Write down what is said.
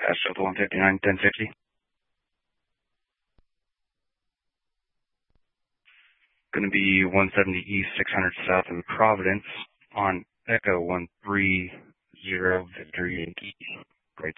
Delta 159, 1050. Going to be 170 East, 600 South in Providence on Echo 13